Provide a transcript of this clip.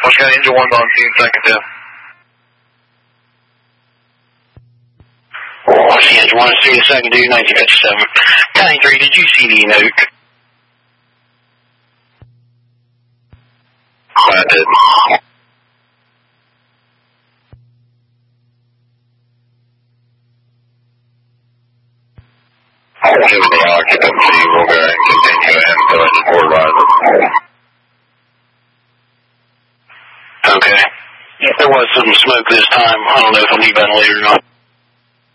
Okay, engine 1 on scene, second 10. Engine 1 scene, second 2, 1957. County 3, did you see the nuke? I did. Give the occupancy, we'll go ahead and continue ahead until engine 4 rises. Okay. There was some smoke this time. I don't know if I'll need ventilator or not.